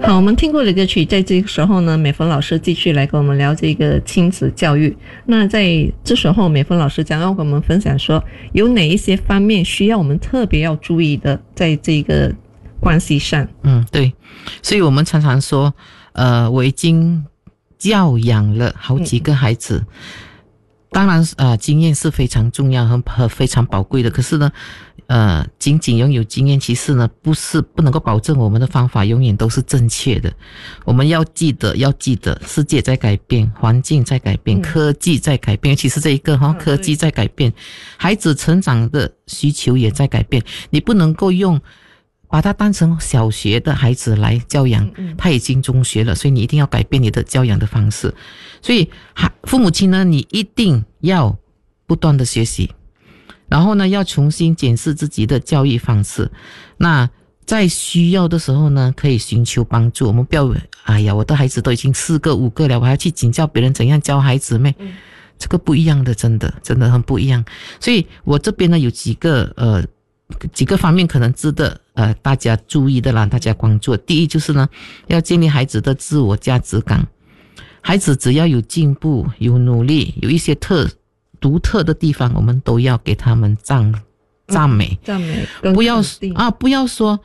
好，我们听过了歌曲，在这个时候呢，美芬老师继续来跟我们聊这个亲子教育。那在这时候，美芬老师将要跟我们分享说，有哪一些方面需要我们特别要注意的，在这个关系上。 对，所以我们常常说，我已经教养了好几个孩子。当然经验是非常重要和非常宝贵的，可是呢仅仅拥有经验，其实呢不能够保证我们的方法永远都是正确的。我们要记得世界在改变，环境在改变，科技在改变，其实这一个科技在改变，孩子成长的需求也在改变，你不能够把他当成小学的孩子来教养，他已经中学了，所以你一定要改变你的教养的方式。所以父母亲呢，你一定要不断的学习，然后呢要重新检视自己的教育方式。那在需要的时候呢，可以寻求帮助。我们不要我的孩子都已经4个5个了，我还要去请教别人怎样教孩子咩？这个不一样的，真的很不一样。所以我这边呢有几个方面可能值得大家注意的啦，大家关注。第一就是呢，要建立孩子的自我价值感。孩子只要有进步，有努力，有一些独特的地方，我们都要给他们赞美，不要说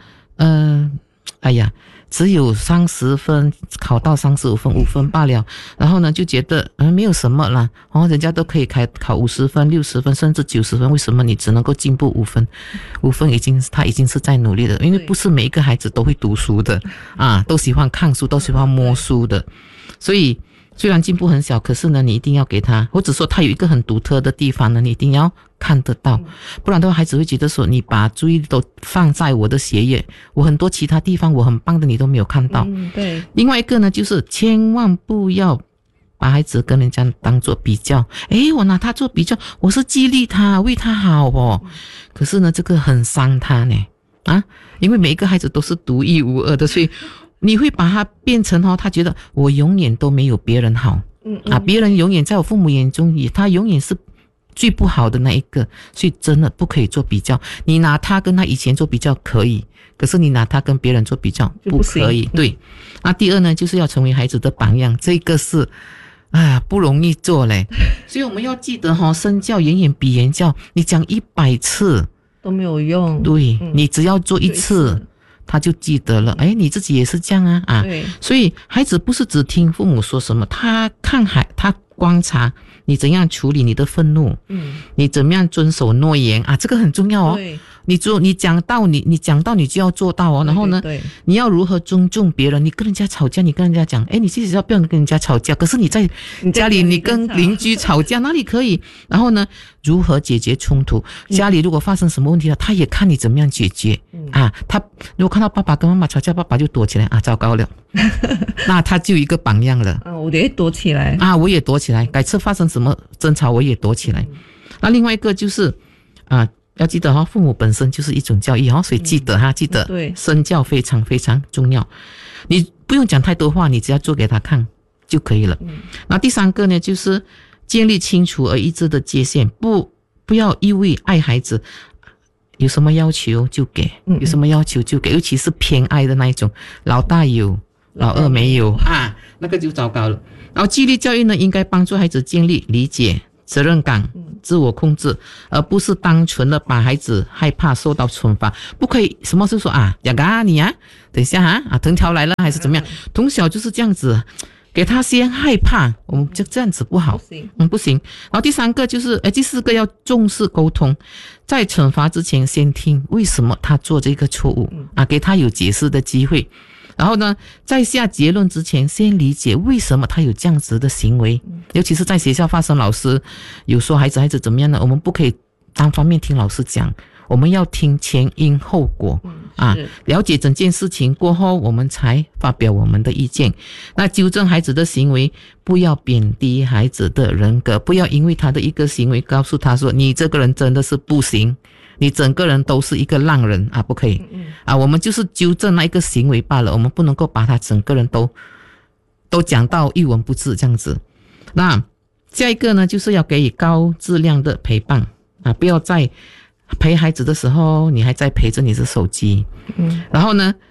只有30分，考到35分5分罢了，然后呢就觉得没有什么啦，人家都可以考50分60分甚至90分，为什么你只能够进步5分？5分他已经是在努力的，因为不是每一个孩子都会读书的都喜欢看书，都喜欢摸书的。所以虽然进步很小，可是呢你一定要给他，或者说他有一个很独特的地方呢，你一定要看得到，不然的话孩子会觉得说你把注意力都放在我的学业，我很多其他地方我很棒的你都没有看到。 对。 另外一个呢，就是千万不要把孩子跟人家当作比较，我拿他做比较，我是激励他为他好可是呢这个很伤他呢因为每一个孩子都是独一无二的，所以你会把他变成他觉得我永远都没有别人好别人永远在我父母眼中他永远是最不好的那一个，所以真的不可以做比较。你拿他跟他以前做比较可以，可是你拿他跟别人做比较不可以。对。那第二呢，就是要成为孩子的榜样，这个是不容易做嘞。所以我们要记得身教远远比言教，你讲100次都没有用。 对，你只要做1次他就记得了。你自己也是这样对。 所以孩子不是只听父母说什么，他他观察你怎样处理你的愤怒，你怎么样遵守诺言这个很重要对。 你讲到你就要做到然后呢你要如何尊重别人。你跟人家吵架，你跟人家讲你其实要不要跟人家吵架，可是你在家里你跟邻居吵架哪里可以？然后呢如何解决冲突，家里如果发生什么问题了，他也看你怎么样解决他如果看到爸爸跟妈妈吵架，爸爸就躲起来糟糕了那他就一个榜样了我也躲起来我也躲起来，改次发生什么争吵我也躲起来那另外一个就是要记得父母本身就是一种教育所以记得对， 身教非常非常重要。你不用讲太多话，你只要做给他看就可以了那第三个呢，就是建立清楚而一致的界限，不要一味爱孩子，有什么要求就给，有什么要求就给，尤其是偏爱的那一种，老大有老二没有那个就糟糕了。然后纪律教育呢，应该帮助孩子建立理解、责任感、自我控制，而不是单纯的把孩子害怕受到惩罚。不可以什么是说雅嘎你等一下藤条来了还是怎么样，从小就是这样子给他先害怕，我们就这样子不好，不行。然后第三个就是第四个要重视沟通，在惩罚之前先听为什么他做这个错误给他有解释的机会。然后呢在下结论之前先理解为什么他有这样子的行为，尤其是在学校发生，老师有说孩子怎么样呢，我们不可以单方面听老师讲，我们要听前因后果了解整件事情过后，我们才发表我们的意见。那纠正孩子的行为，不要贬低孩子的人格，不要因为他的一个行为告诉他说你这个人真的是不行，你整个人都是一个烂人不可以我们就是纠正那一个行为罢了，我们不能够把他整个人都讲到一文不值这样子。那下一个呢，就是要给予高质量的陪伴不要在陪孩子的时候你还在陪着你的手机然后呢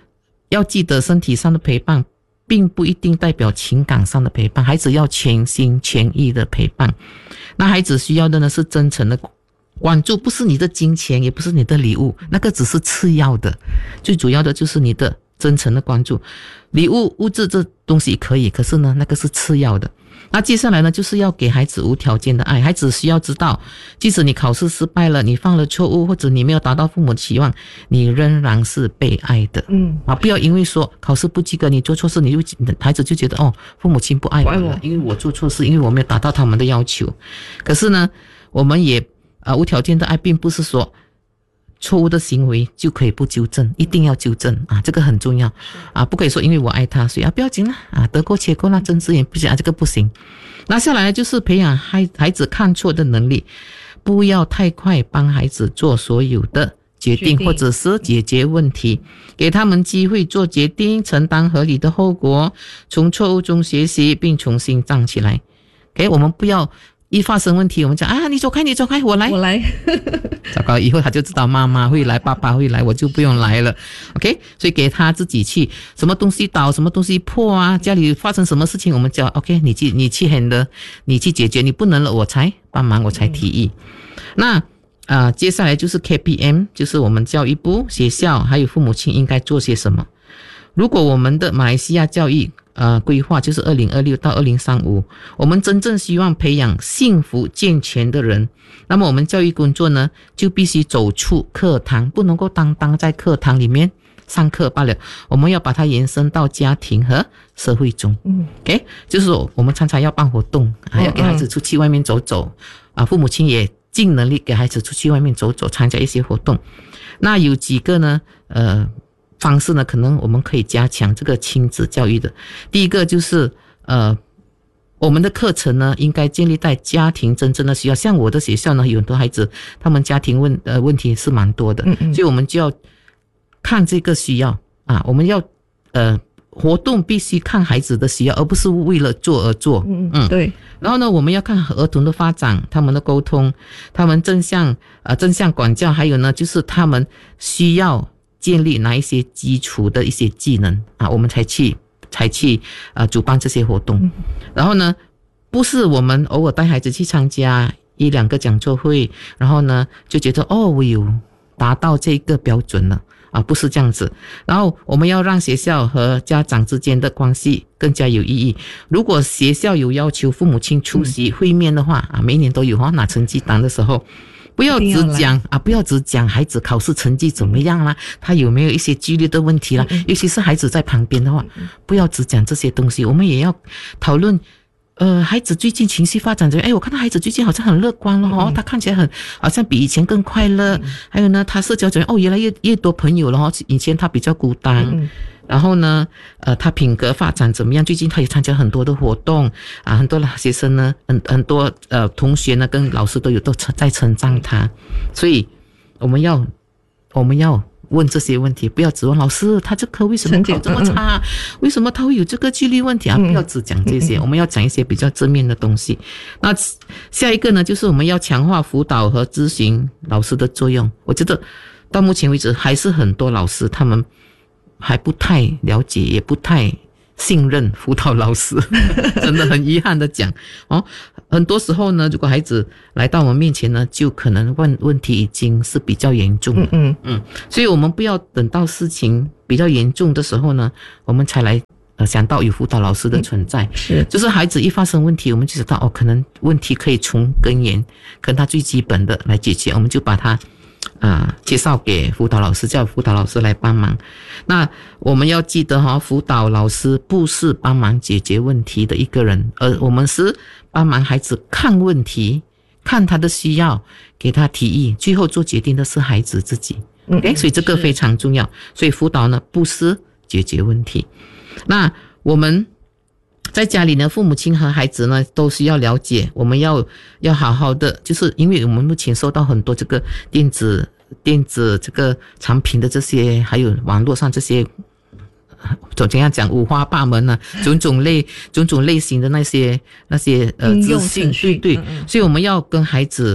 要记得身体上的陪伴并不一定代表情感上的陪伴，孩子要全心全意的陪伴。那孩子需要的呢是真诚的关注，不是你的金钱，也不是你的礼物，那个只是次要的，最主要的就是你的真诚的关注。礼物物质这东西可以，可是呢那个是次要的。那接下来呢就是要给孩子无条件的爱。孩子需要知道，即使你考试失败了，你犯了错误，或者你没有达到父母的期望，你仍然是被爱的。不要因为说考试不及格，你做错事，孩子就觉得父母亲不爱我了，因为我做错事，因为我没有达到他们的要求。可是呢我们也无条件的爱并不是说错误的行为就可以不纠正，一定要纠正这个很重要不可以说因为我爱他所以不要紧啦得过且过啦，睁只眼闭只眼这个不行。那下来就是培养孩子看错的能力，不要太快帮孩子做所有的决定或者是解决问题，给他们机会做决定，承担合理的后果，从错误中学习并重新站起来。我们不要一发生问题我们讲你走开我来糟糕，以后他就知道妈妈会来爸爸会来，我就不用来了。 OK， 所以给他自己去，什么东西倒什么东西破家里发生什么事情我们叫 OK， 你去 handle， 你去解决，你不能了我才帮忙，我才提议。那接下来就是 KPM， 就是我们教育部、学校还有父母亲应该做些什么。如果我们的马来西亚教育规划就是2026到2035，我们真正希望培养幸福健全的人，那么我们教育工作呢就必须走出课堂，不能够单在课堂里面上课罢了，我们要把它延伸到家庭和社会中。OK， 就是说我们常常要办活动要给孩子出去外面走走父母亲也尽能力给孩子出去外面走走，参加一些活动。那有几个呢方式呢，可能我们可以加强这个亲子教育的。第一个就是我们的课程呢应该建立在家庭真正的需要。像我的学校呢有很多孩子他们家庭问题是蛮多的，所以我们就要看这个需要我们要活动必须看孩子的需要，而不是为了做而做。 对。 然后呢，我们要看儿童的发展，他们的沟通，他们正向管教，还有呢，就是他们需要建立哪一些基础的一些技能我们才去主办这些活动。然后呢，不是我们偶尔带孩子去参加1-2个讲座会，然后呢就觉得我有达到这个标准了不是这样子。然后我们要让学校和家长之间的关系更加有意义。如果学校有要求父母亲出席会面的话每一年都有拿成绩单的时候，不要只讲孩子考试成绩怎么样啦，他有没有一些纪律的问题啦，尤其是孩子在旁边的话，不要只讲这些东西，我们也要讨论孩子最近情绪发展我看到孩子最近好像很乐观了他看起来好像比以前更快乐还有呢他社交怎样越来越多朋友了以前他比较孤单然后呢他品格发展怎么样，最近他也参加很多的活动很多学生呢很多同学呢跟老师都在称赞他。所以我们要问这些问题，不要只问老师他这科为什么考这么差为什么他会有这个纪律问题不要只讲这些我们要讲一些比较正面的东西。那下一个呢就是我们要强化辅导和咨询老师的作用。我觉得到目前为止还是很多老师他们还不太了解也不太信任辅导老师真的很遗憾的讲很多时候呢如果孩子来到我们面前呢就可能问题已经是比较严重了所以我们不要等到事情比较严重的时候呢我们才来想到有辅导老师的存在是就是孩子一发生问题我们就知道可能问题可以从根源跟他最基本的来解决，我们就把他介绍给辅导老师，叫辅导老师来帮忙。那我们要记得辅导老师不是帮忙解决问题的一个人，而我们是帮忙孩子看问题，看他的需要，给他提议，最后做决定的是孩子自己。所以这个非常重要。所以辅导呢不是解决问题。那我们在家里呢，父母亲和孩子呢都需要了解，我们要好好的，就是因为我们目前收到很多这个电子这个产品的这些，还有网络上这些怎样讲五花八门种种类型的那些资讯，对，所以我们要跟孩子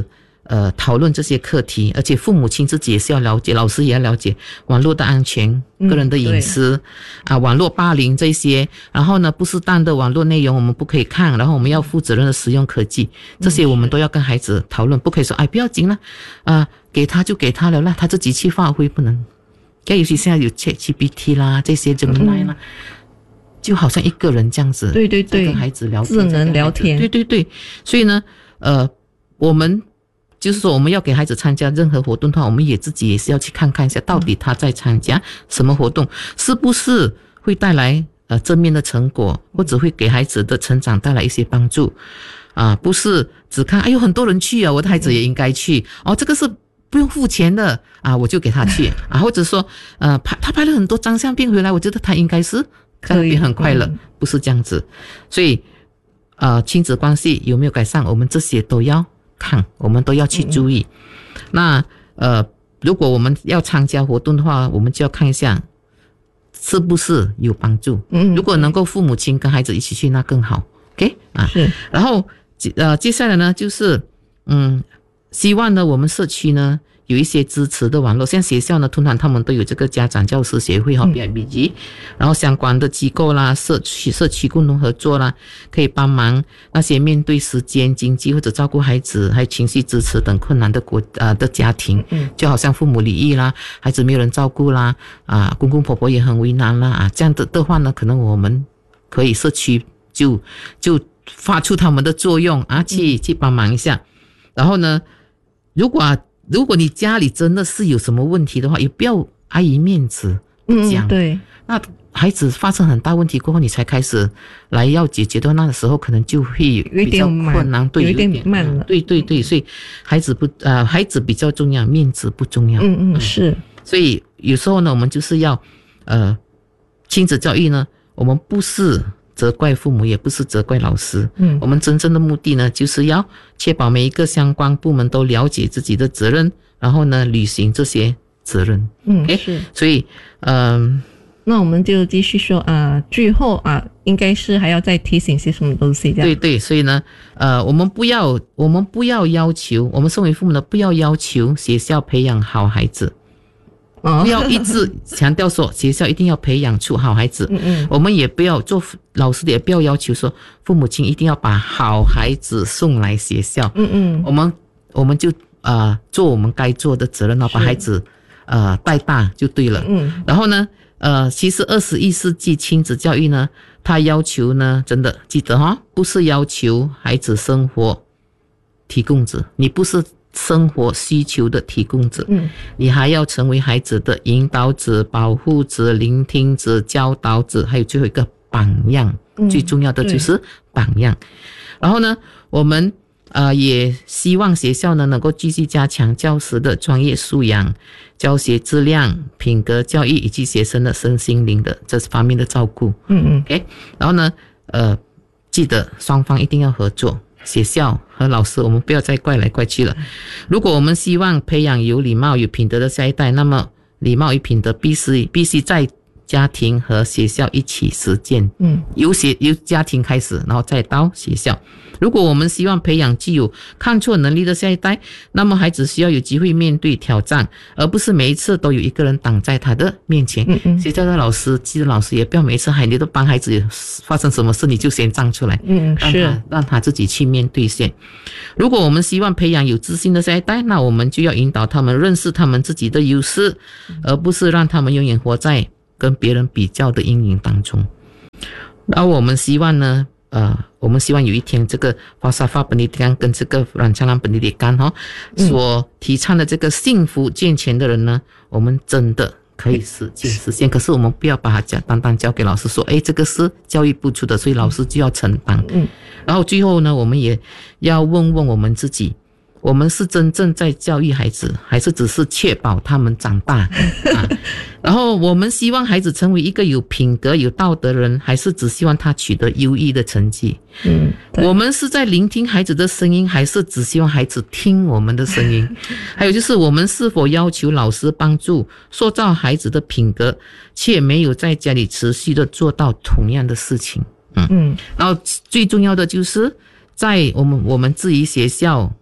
讨论这些课题，而且父母亲自己也是要了解，老师也要了解网络的安全、个人的隐私网络霸凌这些，然后呢不适当的网络内容我们不可以看，然后我们要负责任的使用科技，这些我们都要跟孩子讨论，不可以说不要紧了给他就给他了啦，他自己去发挥不能。尤其现在有 ChatGPT 啦，这些Gemini啦，就好像一个人这样子， 对， 跟孩子聊天， 智能聊天， 对，所以呢，我们就是说，我们要给孩子参加任何活动的话，我们自己也是要去看看一下，到底他在参加什么活动，是不是会带来正面的成果，或者会给孩子的成长带来一些帮助不是只看很多人去我的孩子也应该去这个是不用付钱的我就给他去或者说他拍了很多张相片回来，我觉得他应该是在那边很快乐，不是这样子。所以亲子关系有没有改善，我们这些都要看，我们都要去注意。那如果我们要参加活动的话，我们就要看一下是不是有帮助。如果能够父母亲跟孩子一起去，那更好。OK 是。 然后接下来呢，就是希望呢我们社区呢有一些支持的网络，像学校呢通常他们都有这个家长教师协会BIBG，然后相关的机构啦、社区共同合作啦，可以帮忙那些面对时间、经济或者照顾孩子还有情绪支持等困难的的家庭，就好像父母离异啦，孩子没有人照顾啦公公婆婆也很为难啦这样的话呢，可能我们可以社区就发出他们的作用去帮忙一下。然后呢，如果你家里真的是有什么问题的话，也不要碍于面子不讲。 对。 那孩子发生很大问题过后，你才开始来要解决的那个时候，可能就会比较困难， 有一点慢了。 对，所以孩子比较重要，面子不重要。 是。 所以有时候呢，我们就是要亲子教育呢，我们不是责怪父母，也不是责怪老师。我们真正的目的呢，就是要确保每一个相关部门都了解自己的责任，然后呢，履行这些责任。 是。 所以那我们就继续说最后应该是还要再提醒些什么东西这样。 对，所以呢我们不要要求，我们身为父母的不要要求学校培养好孩子。不要一直强调说学校一定要培养出好孩子。我们也不要做老师的，也不要要求说父母亲一定要把好孩子送来学校。我们就做我们该做的责任把孩子带大就对了。然后呢其实21世纪亲子教育呢，它要求呢，真的记得不是要求孩子生活提供者，你不是生活需求的提供者，你还要成为孩子的引导者、保护者、聆听者、教导者，还有最后一个榜样。最重要的就是榜样。然后呢，我们也希望学校呢能够继续加强教师的专业素养、教学质量、品格教育以及学生的身心灵的这方面的照顾。OK， 然后呢，记得双方一定要合作。学校和老师，我们不要再怪来怪去了。如果我们希望培养有礼貌、有品德的下一代，那么礼貌与品德必须在家庭和学校一起实践。由家庭开始，然后再到学校。如果我们希望培养具有看错能力的下一代，那么孩子需要有机会面对挑战，而不是每一次都有一个人挡在他的面前。学校的老师、记得老师也不要每一次你都帮孩子发生什么事你就先站出来，让他自己去面对先。如果我们希望培养有自信的下一代，那我们就要引导他们认识他们自己的优势，而不是让他们永远活在跟别人比较的阴影当中。然后我们希望呢我们希望有一天这个Falsafah Pendidikan跟这个Rancangan Pendidikan所提倡的这个幸福健全的人呢，我们真的可以实现。可是我们不要把它单单交给老师说这个是教育部出的，所以老师就要承担。然后最后呢，我们也要问问我们自己，我们是真正在教育孩子，还是只是确保他们长大然后我们希望孩子成为一个有品格有道德的人，还是只希望他取得优异的成绩？我们是在聆听孩子的声音，还是只希望孩子听我们的声音？还有就是我们是否要求老师帮助塑造孩子的品格，却没有在家里持续的做到同样的事情？然后最重要的就是在我们质疑学校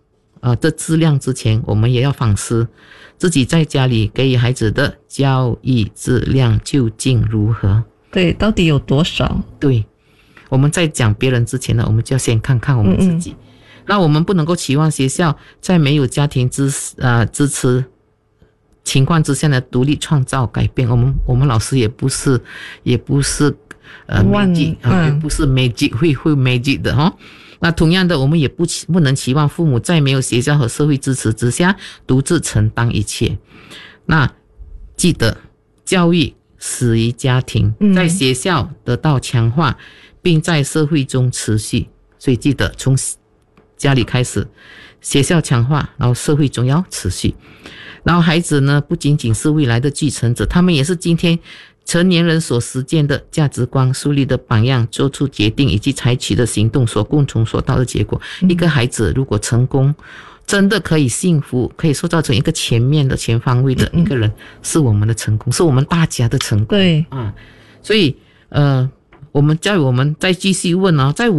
的质量之前，我们也要反思自己在家里给予孩子的教育质量究竟如何。 对，到底有多少？ 对，我们在讲别人之前呢，我们就要先看看我们自己。那我们不能够期望学校在没有家庭支持情况之下呢，独立创造改变。我们老师也不是magic 也不是 magic 会 magic 的哈。那同样的，我们也不能期望父母在没有学校和社会支持之下独自承担一切。那记得，教育始于家庭，在学校得到强化，并在社会中持续。所以记得从家里开始，学校强化，然后社会中要持续。然后孩子呢，不仅仅是未来的继承者，他们也是今天成年人所实践的价值观、树立的榜样、做出决定以及采取的行动所共同所到的结果。一个孩子如果成功，真的可以幸福，可以塑造成一个全面的、全方位的一个人，是我们的成功，是我们大家的成功。 对所以我们再继续问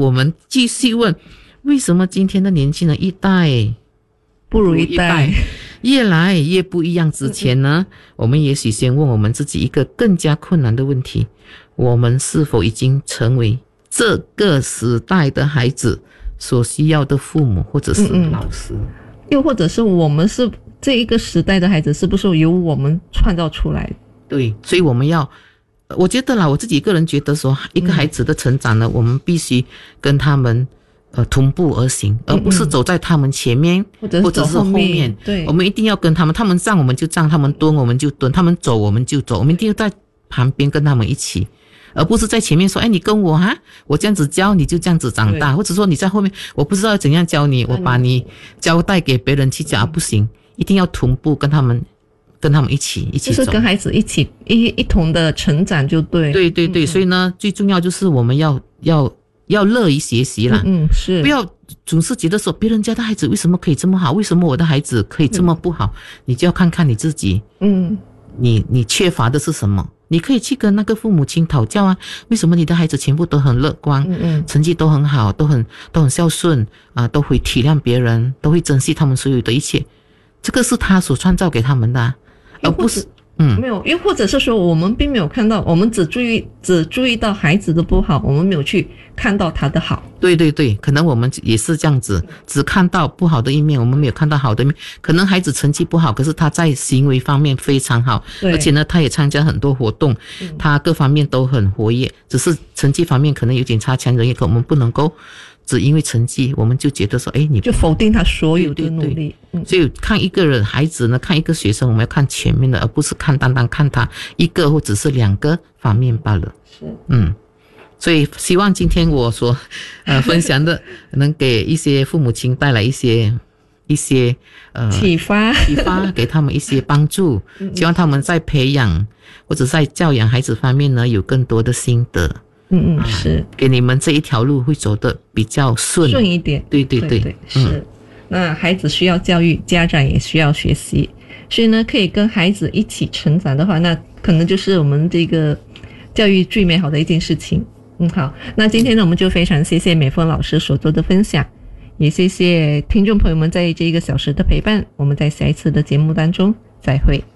为什么今天的年轻人一代不如一代， 越来越不一样之前呢，我们也许先问我们自己一个更加困难的问题：我们是否已经成为这个时代的孩子所需要的父母或者是老师？ 又或者是我们是这一个时代的孩子，是不是由我们创造出来的？ 对，所以我们要，我觉得啦，我自己个人觉得说，一个孩子的成长呢，我们必须跟他们同步而行，而不是走在他们前面，或者是后面。 对， 我们一定要跟他们站我们就站，他们蹲我们就蹲，他们走我们就走，我们一定要在旁边跟他们一起，而不是在前面说，哎，你跟我哈，我这样子教你就这样子长大，或者说你在后面，我不知道怎样教你，我把你交代给别人去教，不行，一定要同步跟他们一起走， 就是跟孩子一起一同的成长就对。 对，所以呢，最重要就是我们要乐于学习啦， 是， 不要总是觉得说别人家的孩子为什么可以这么好，为什么我的孩子可以这么不好，你就要看看你自己，你缺乏的是什么，你可以去跟那个父母亲讨教啊，为什么你的孩子全部都很乐观，成绩都很好，都很孝顺啊，都会体谅别人，都会珍惜他们所有的一切，这个是他所创造给他们的而不是没有，又或者是说我们并没有看到，我们只注意到孩子的不好，我们没有去看到他的好。对， 可能我们也是这样子，只看到不好的一面，我们没有看到好的一面。可能孩子成绩不好，可是他在行为方面非常好，而且呢，他也参加很多活动，他各方面都很活跃，只是成绩方面可能有点差强人意，可我们不能够只因为成绩我们就觉得说，哎，你就否定他所有的努力。 所以看一个人孩子呢，看一个学生，我们要看全面的，而不是单单看他一个或者是两个方面罢了。 是， 所以希望今天我所分享的能给一些父母亲带来一些启发，给他们一些帮助。希望他们在培养或者在教养孩子方面呢，有更多的心得。 是， 给你们这一条路会走得比较顺一点。对，是。那孩子需要教育，家长也需要学习，所以呢，可以跟孩子一起成长的话，那可能就是我们这个教育最美好的一件事情。好，那今天呢，我们就非常谢谢美凤老师所做的分享，也谢谢听众朋友们在这一个小时的陪伴，我们在下一次的节目当中再会。